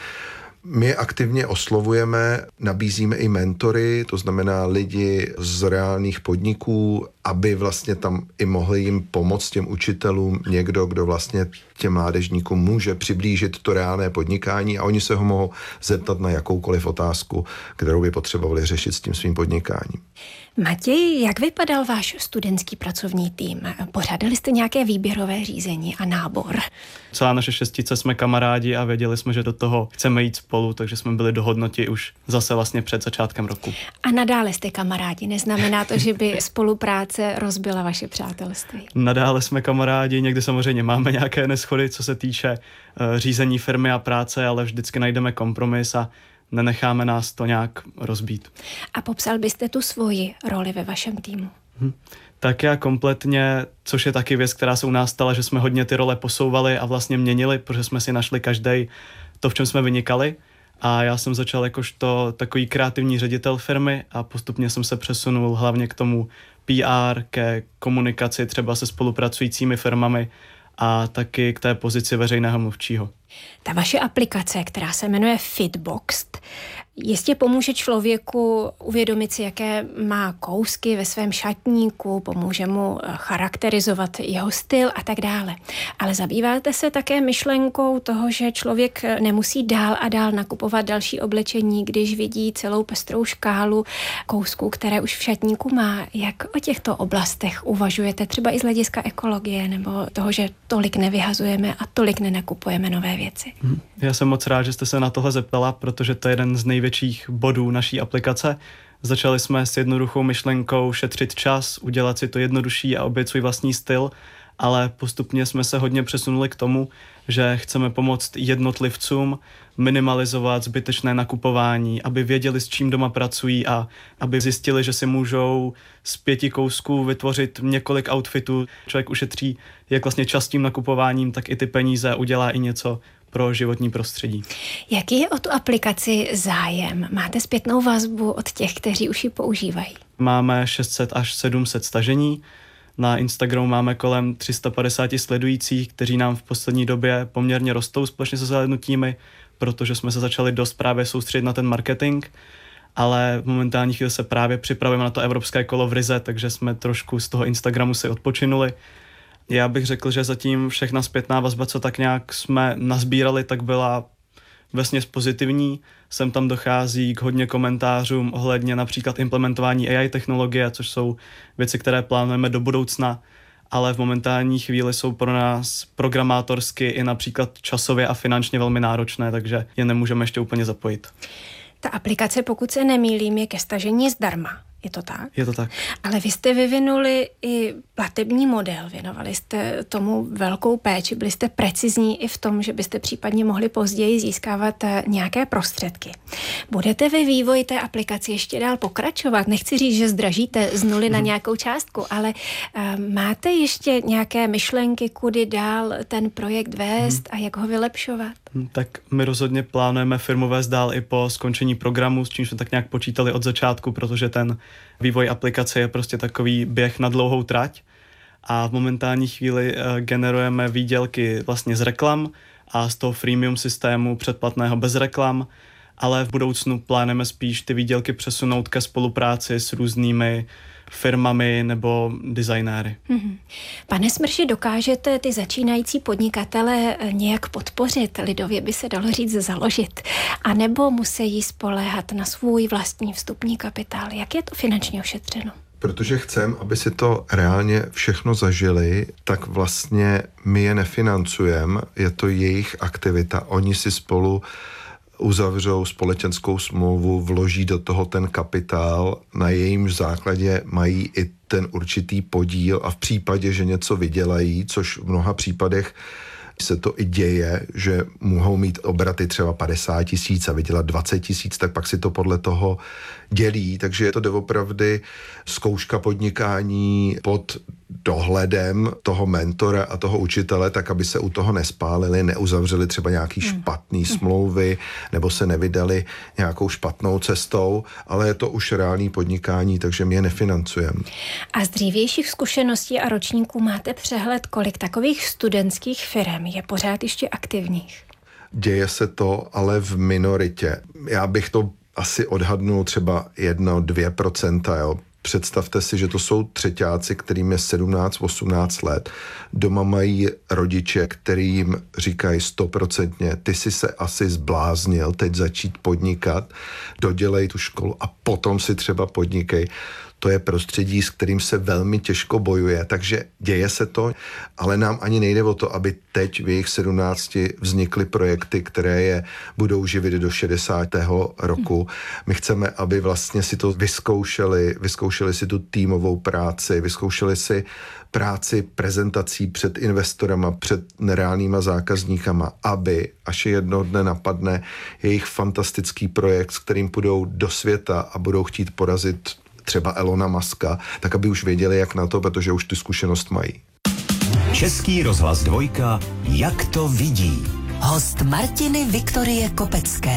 My aktivně oslovujeme, nabízíme i mentory, to znamená lidi z reálných podniků, aby vlastně tam i mohli jim pomoct těm učitelům, někdo, kdo vlastně těm mládežníkům může přiblížit to reálné podnikání a oni se ho mohou zeptat na jakoukoliv otázku, kterou by potřebovali řešit s tím svým podnikáním. Matěj, jak vypadal váš studentský pracovní tým? Pořádali jste nějaké výběrové řízení a nábor? Celá naše šestice jsme kamarádi a věděli jsme, že do toho chceme jít spolu, takže jsme byli dohodnuti už zase vlastně před začátkem roku. A nadále jste kamarádi, neznamená to, že by spolupráce rozbila vaše přátelství? Nadále jsme kamarádi, někdy samozřejmě máme nějaké neshody, co se týče uh, řízení firmy a práce, ale vždycky najdeme kompromis a nenecháme nás to nějak rozbít. A popsal byste tu svoji roli ve vašem týmu? Hm. Tak já kompletně, což je taky věc, která se u nás stala, že jsme hodně ty role posouvali a vlastně měnili, protože jsme si našli každej to, v čem jsme vynikali. A já jsem začal jakožto takový kreativní ředitel firmy a postupně jsem se přesunul hlavně k tomu P R, ke komunikaci třeba se spolupracujícími firmami a taky k té pozici veřejného mluvčího. Ta vaše aplikace, která se jmenuje Fitboxed, jistě pomůže člověku uvědomit si, jaké má kousky ve svém šatníku, pomůže mu charakterizovat jeho styl a tak dále. Ale zabýváte se také myšlenkou toho, že člověk nemusí dál a dál nakupovat další oblečení, když vidí celou pestrou škálu kousků, které už v šatníku má. Jak o těchto oblastech uvažujete, třeba i z hlediska ekologie nebo toho, že tolik nevyhazujeme a tolik nenakupujeme nové věci? Já jsem moc rád, že jste se na tohle zeptala, protože to je jeden z největších bodů naší aplikace. Začali jsme s jednoduchou myšlenkou šetřit čas, udělat si to jednodušší a objet svůj vlastní styl, ale postupně jsme se hodně přesunuli k tomu, že chceme pomoct jednotlivcům minimalizovat zbytečné nakupování, aby věděli, s čím doma pracují a aby zjistili, že si můžou z pěti kousků vytvořit několik outfitů. Člověk ušetří jak vlastně čas tím nakupováním, tak i ty peníze udělá i něco pro životní prostředí. Jaký je o tu aplikaci zájem? Máte zpětnou vazbu od těch, kteří už ji používají? Máme šest set až sedm set stažení. Na Instagramu máme kolem tři sta padesát sledujících, kteří nám v poslední době poměrně rostou společně se zhlédnutími, protože jsme se začali dost právě soustředit na ten marketing, ale v momentální chvíli se právě připravujeme na to evropské kolo v Rize, takže jsme trošku z toho Instagramu si odpočinuli. Já bych řekl, že zatím všechna zpětná vazba, co tak nějak jsme nazbírali, tak byla vesměs pozitivní. Sem tam dochází k hodně komentářům ohledně například implementování A I technologie, což jsou věci, které plánujeme do budoucna, ale v momentální chvíli jsou pro nás programátorsky i například časově a finančně velmi náročné, takže je nemůžeme ještě úplně zapojit. Ta aplikace, pokud se nemýlím, je ke stažení zdarma. Je to tak? Je to tak. Ale vy jste vyvinuli i platební model, věnovali jste tomu velkou péči, byli jste precizní i v tom, že byste případně mohli později získávat nějaké prostředky. Budete ve vývoji té aplikace ještě dál pokračovat? Nechci říct, že zdražíte z nuly na nějakou částku, ale uh, máte ještě nějaké myšlenky, kudy dál ten projekt vést a jak ho vylepšovat? Tak my rozhodně plánujeme firmu vést dál i po skončení programu, s čím jsme tak nějak počítali od začátku, protože ten vývoj aplikace je prostě takový běh na dlouhou trať a v momentální chvíli generujeme výdělky vlastně z reklam a z toho freemium systému předplatného bez reklam, ale v budoucnu plánujeme spíš ty výdělky přesunout ke spolupráci s různými firmami nebo designéry. Mm-hmm. Pane Smrši, dokážete ty začínající podnikatele nějak podpořit? Lidově by se dalo říct založit. A nebo musí spoléhat na svůj vlastní vstupní kapitál? Jak je to finančně ošetřeno? Protože chcem, aby si to reálně všechno zažili, tak vlastně my je nefinancujeme, je to jejich aktivita. Oni si spolu uzavřou společenskou smlouvu, vloží do toho ten kapitál, na jejímž základě mají i ten určitý podíl a v případě, že něco vydělají, což v mnoha případech se to i děje, že mohou mít obraty třeba padesát tisíc a vydělat dvacet tisíc, tak pak si to podle toho dělí, takže je to doopravdy zkouška podnikání pod dohledem toho mentora a toho učitele, tak aby se u toho nespálili, neuzavřeli třeba nějaký hmm. špatný smlouvy nebo se nevydali nějakou špatnou cestou, ale je to už reálný podnikání, takže my je nefinancujeme. A z dřívějších zkušeností a ročníků máte přehled, kolik takových studentských firem je pořád ještě aktivních? Děje se to, ale v minoritě. Já bych to asi odhadnul třeba jedno, dvě procenta, jo. Představte si, že to jsou třeťáci, kterým je sedmnáct osmnáct let. Doma mají rodiče, kterým říkají stoprocentně, ty si se asi zbláznil teď začít podnikat, dodělej tu školu a potom si třeba podnikej. To je prostředí, s kterým se velmi těžko bojuje, takže děje se to, ale nám ani nejde o to, aby teď v jejich sedmnácti vznikly projekty, které je budou živit do šedesátého roku. My chceme, aby vlastně si to vyzkoušeli, vyzkoušeli si tu týmovou práci, vyzkoušeli si práci prezentací před investorama, před nereálnýma zákazníkama, aby až je jednoho dne napadne jejich fantastický projekt, s kterým půjdou do světa a budou chtít porazit třeba Elona Muska, tak aby už věděli, jak na to, protože už tu zkušenost mají. Český rozhlas dvojka, jak to vidí. Host Martiny Viktorie Kopecké.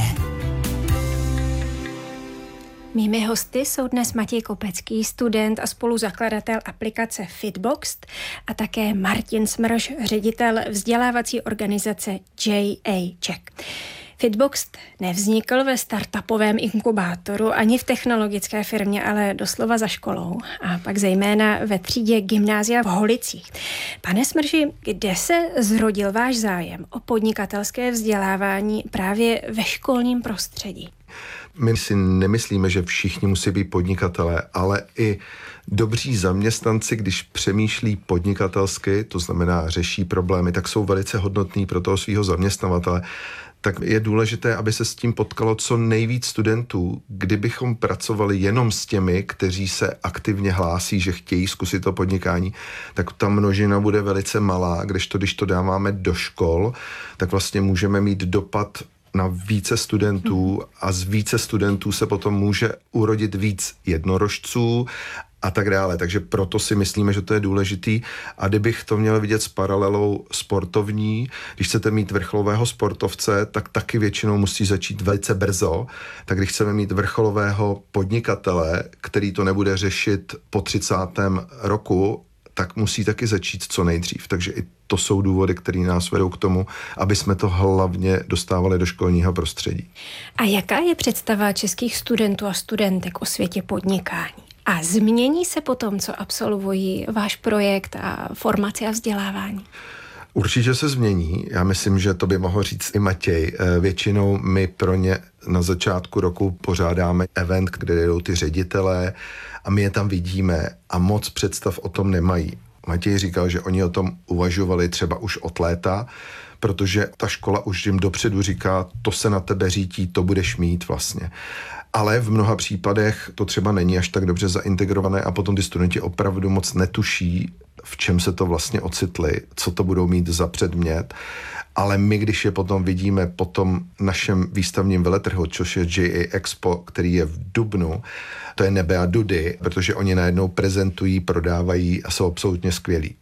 Mými hosty jsou dnes Matěj Kopecký, student a spoluzakladatel aplikace Fitboxed a také Martin Smrž, ředitel vzdělávací organizace J A Czech. Fitboxed nevznikl ve startupovém inkubátoru ani v technologické firmě, ale doslova za školou a pak zejména ve třídě gymnázia v Holicích. Pane Smrži, kde se zrodil váš zájem o podnikatelské vzdělávání právě ve školním prostředí? My si nemyslíme, že všichni musí být podnikatelé, ale i dobří zaměstnanci, když přemýšlí podnikatelsky, to znamená řeší problémy, tak jsou velice hodnotní pro toho svého zaměstnavatele. Tak je důležité, aby se s tím potkalo co nejvíc studentů. Kdybychom pracovali jenom s těmi, kteří se aktivně hlásí, že chtějí zkusit to podnikání, tak ta množina bude velice malá, kdežto když to dáváme do škol, tak vlastně můžeme mít dopad na více studentů a z více studentů se potom může urodit víc jednorožců a tak dále. Takže proto si myslíme, že to je důležitý. A kdybych to měl vidět s paralelou sportovní, když chcete mít vrcholového sportovce, tak taky většinou musí začít velice brzo. Tak když chceme mít vrcholového podnikatele, který to nebude řešit po třicátém roku, tak musí taky začít co nejdřív. Takže i to jsou důvody, které nás vedou k tomu, aby jsme to hlavně dostávali do školního prostředí. A jaká je představa českých studentů a studentek o světě podnikání? A změní se potom, co absolvují váš projekt a formaci a vzdělávání? Určitě se změní. Já myslím, že to by mohl říct i Matěj. Většinou my pro ně na začátku roku pořádáme event, kde jdou ty ředitelé a my je tam vidíme a moc představ o tom nemají. Matěj říkal, že oni o tom uvažovali třeba už od léta, protože ta škola už jim dopředu říká, to se na tebe řítí, to budeš mít vlastně. Ale v mnoha případech to třeba není až tak dobře zaintegrované a potom ty studenti opravdu moc netuší, v čem se to vlastně ocitli, co to budou mít za předmět. Ale my, když je potom vidíme po tom našem výstavním veletrhu, což je J A Expo, který je v dubnu, to je nebe a dudy, protože oni najednou prezentují, prodávají a jsou absolutně skvělí.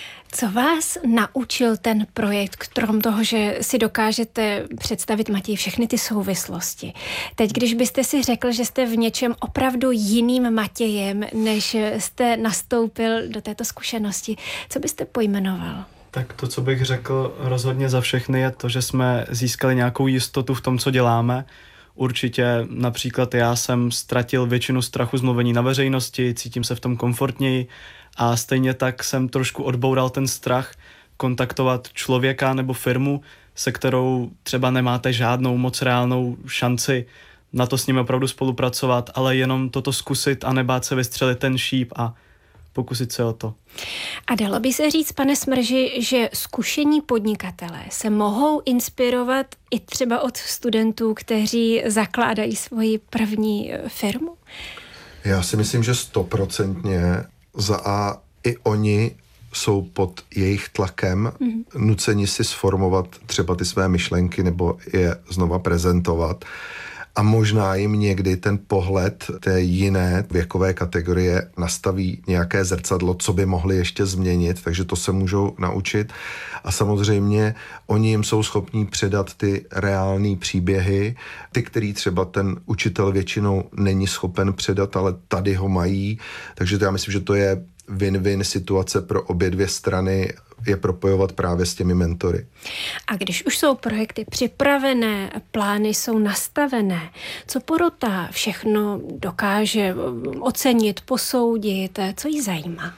Co vás naučil ten projekt, krom toho, že si dokážete představit, Matěj, všechny ty souvislosti? Teď, když byste si řekl, že jste v něčem opravdu jiným Matějem, než jste nastoupil do této zkušenosti, co byste pojmenoval? Tak to, co bych řekl rozhodně za všechny, je to, že jsme získali nějakou jistotu v tom, co děláme. Určitě například já jsem ztratil většinu strachu z mluvení na veřejnosti, cítím se v tom komfortněji a stejně tak jsem trošku odboural ten strach kontaktovat člověka nebo firmu, se kterou třeba nemáte žádnou moc reálnou šanci na to s ním opravdu spolupracovat, ale jenom toto zkusit a nebát se vystřelit ten šíp a pokusit se o to. A dalo by se říct, pane Smrži, že zkušení podnikatelé se mohou inspirovat i třeba od studentů, kteří zakládají svoji první firmu? Já si myslím, že stoprocentně za A i oni jsou pod jejich tlakem, mm. nuceni si sformovat třeba ty své myšlenky nebo je znova prezentovat. A možná jim někdy ten pohled té jiné věkové kategorie nastaví nějaké zrcadlo, co by mohli ještě změnit, takže to se můžou naučit. A samozřejmě oni jim jsou schopní předat ty reální příběhy, ty, který třeba ten učitel většinou není schopen předat, ale tady ho mají. Takže to já myslím, že to je win-win situace pro obě dvě strany, je propojovat právě s těmi mentory. A když už jsou projekty připravené, plány jsou nastavené, co porota všechno dokáže ocenit, posoudit, co jí zajímá?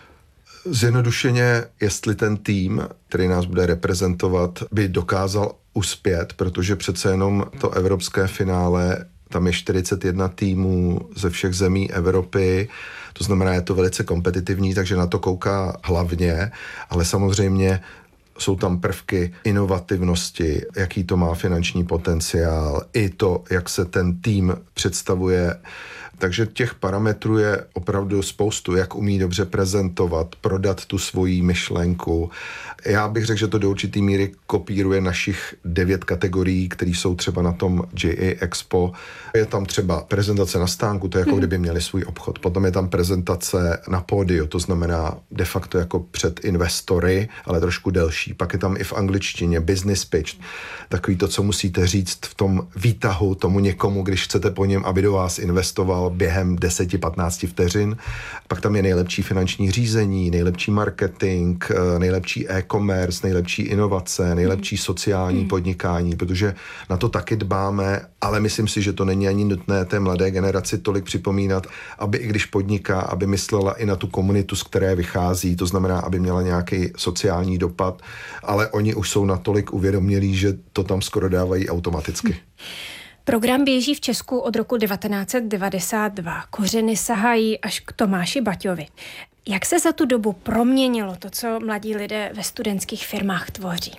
Zjednodušeně, jestli ten tým, který nás bude reprezentovat, by dokázal uspět, protože přece jenom to evropské finále, tam je čtyřicet jedna týmů ze všech zemí Evropy, to znamená, je to velice kompetitivní, takže na to kouká hlavně, ale samozřejmě jsou tam prvky inovativnosti, jaký to má finanční potenciál, i to, jak se ten tým představuje. Takže těch parametrů je opravdu spoustu, jak umí dobře prezentovat, prodat tu svoji myšlenku. Já bych řekl, že to do určitý míry kopíruje našich devět kategorií, které jsou třeba na tom J A Expo. Je tam třeba prezentace na stánku, to je jako mm. kdyby měli svůj obchod. Potom je tam prezentace na pódiu, to znamená de facto jako před investory, ale trošku delší. Pak je tam i v angličtině business pitch, takový to, co musíte říct v tom výtahu tomu někomu, když chcete po něm, aby do vás investoval během deset patnáct vteřin. Pak tam je nejlepší finanční řízení, nejlepší marketing, nejlepší e-commerce, nejlepší inovace, nejlepší sociální mm. podnikání, protože na to taky dbáme, ale myslím si, že to není ani nutné té mladé generaci tolik připomínat, aby i když podniká, aby myslela i na tu komunitu, z které vychází, to znamená, aby měla nějaký sociální dopad, ale oni už jsou natolik uvědomělí, že to tam skoro dávají automaticky. Mm. Program běží v Česku od roku devatenáct set devadesát dva. Kořeny sahají až k Tomáši Baťovi. Jak se za tu dobu proměnilo to, co mladí lidé ve studentských firmách tvoří?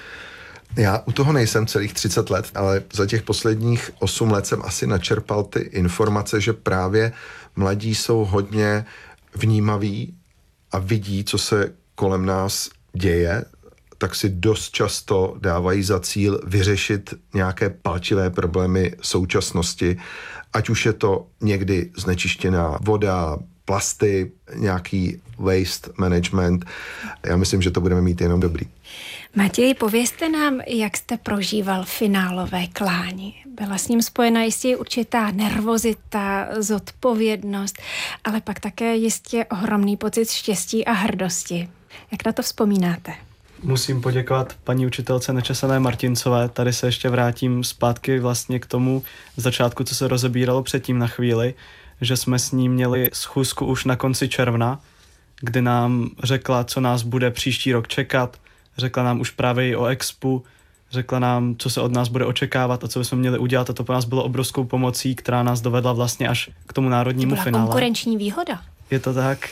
Já u toho nejsem celých třicet let, ale za těch posledních osm let jsem asi načerpal ty informace, že právě mladí jsou hodně vnímaví a vidí, co se kolem nás děje, tak si dost často dávají za cíl vyřešit nějaké palčivé problémy současnosti, ať už je to někdy znečištěná voda, plasty, nějaký waste management. Já myslím, že to budeme mít jenom dobrý. Matěj, povězte nám, jak jste prožíval finálové klání. Byla s ním spojena jistě určitá nervozita, zodpovědnost, ale pak také jistě ohromný pocit štěstí a hrdosti. Jak na to vzpomínáte? Musím poděkovat paní učitelce Nečesané Martincové. Tady se ještě vrátím zpátky vlastně k tomu začátku, co se rozebíralo předtím na chvíli, že jsme s ní měli schůzku už na konci června, kdy nám řekla, co nás bude příští rok čekat, řekla nám už právě i o expu, řekla nám, co se od nás bude očekávat a co bychom měli udělat a to pro nás bylo obrovskou pomocí, která nás dovedla vlastně až k tomu národnímu to byla finále. Konkurenční výhoda. Je to tak.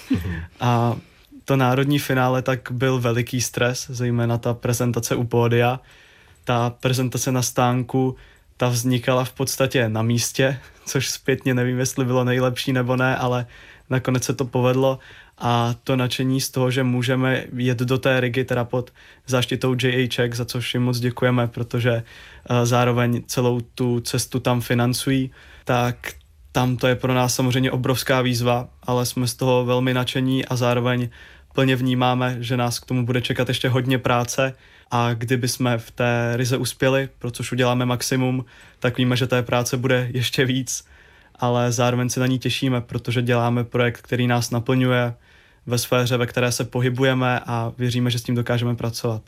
A to národní finále tak byl veliký stres, zejména ta prezentace u pódia. Ta prezentace na stánku, ta vznikala v podstatě na místě, což zpětně nevím, jestli bylo nejlepší nebo ne, ale nakonec se to povedlo a to nadšení z toho, že můžeme jet do té Rigy, teda pod záštitou J A Czech, za což jim moc děkujeme, protože zároveň celou tu cestu tam financují, tak tam to je pro nás samozřejmě obrovská výzva, ale jsme z toho velmi nadšení a zároveň plně vnímáme, že nás k tomu bude čekat ještě hodně práce a kdyby jsme v té Rize uspěli, pro což uděláme maximum, tak víme, že té práce bude ještě víc, ale zároveň se na ní těšíme, protože děláme projekt, který nás naplňuje ve sféře, ve které se pohybujeme a věříme, že s tím dokážeme pracovat.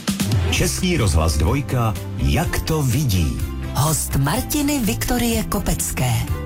Český rozhlas dvojka, jak to vidí? Host Martiny Viktorie Kopecké.